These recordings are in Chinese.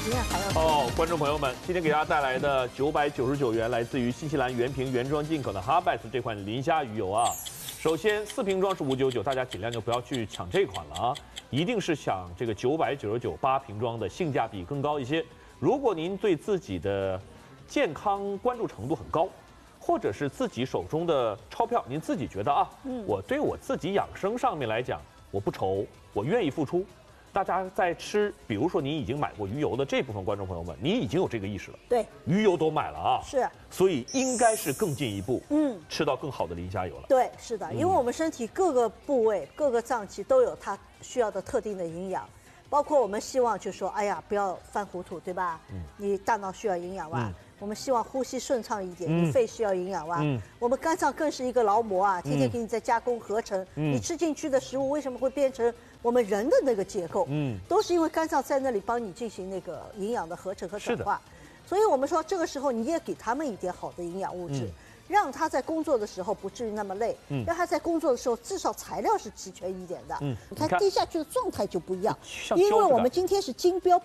营养还要哦，观众朋友们，今天给大家带来的999元，来自于新西兰原瓶原装进口的 Harvest 这款磷虾鱼油啊。首先4瓶装是599，大家尽量就不要去抢这款了啊，一定是想这个999 8瓶装的性价比更高一些。如果您对自己的健康关注程度很高，或者是自己手中的钞票，您自己觉得啊，我对我自己养生上面来讲，我不愁，我愿意付出。大家在吃，比如说你已经买过鱼油的这部分观众朋友们，你已经有这个意识了。 对， 鱼油都买了啊， 是， 所以应该是更进一步，吃到更好的磷虾油了。 对，是的，因为我们身体各个部位、各个脏器都有它需要的特定的营养，包括我们希望就说，哎呀，不要犯糊涂，对吧？你大脑需要营养吧？我们希望呼吸顺畅一点，你肺需要营养吧？我们肝脏更是一个劳模啊，天天给你在加工合成，你吃进去的食物为什么会变成我们人的那个结构？都是因为肝脏在那里帮你进行那个营养的合成和转化。所以我们说这个时候你也给他们一点好的营养物质。让他在工作的时候不至于那么累，让他在工作的时候至少材料是齐全一点的。你看滴下去的状态就不一样，因为我们今天是金标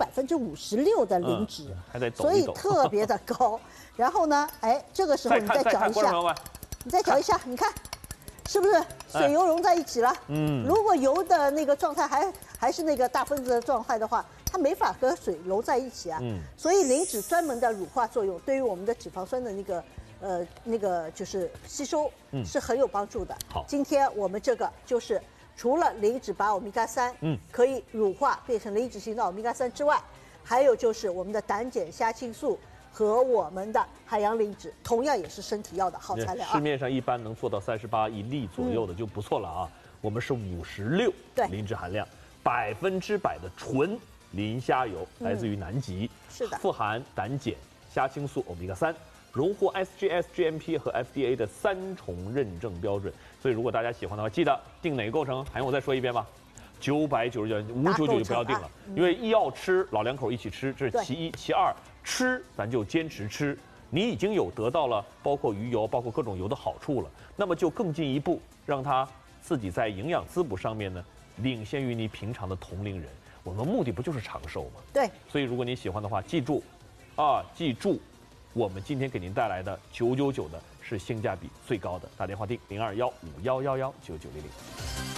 56%的磷脂，所以特别的高。然后呢，哎，这个时候你再搅一下，你再搅一下，你看是不是水油融在一起了？如果油的那个状态还是那个大分子的状态的话，它没法和水揉在一起啊。所以磷脂专门的乳化作用，对于我们的脂肪酸的那个就是吸收是很有帮助的。好，今天我们这个就是除了磷脂把欧米伽3可以乳化变成磷脂型的欧米伽3之外，还有就是我们的胆碱虾青素和我们的海洋磷脂，同样也是身体要的好材料啊。 市面上一般能做到38一粒左右的就不错了啊。我们是56磷脂含量，100%的纯磷虾油，来自于南极， 是的， 富含胆碱、虾青素、欧米伽3。荣获 SGS、GMP 和 FDA 的3重认证标准，所以如果大家喜欢的话，记得定哪个构成？还用我再说一遍吗？999元，599就不要定了，因为要吃，老两口一起吃，这是其一；其二，吃咱就坚持吃。你已经有得到了包括鱼油、包括各种油的好处了，那么就更进一步，让它自己在营养滋补上面呢，领先于你平常的同龄人。我们目的不就是长寿吗？ 对。 所以如果你喜欢的话，记住，记住。我们今天给您带来的999的是性价比最高的，打电话订021511199900。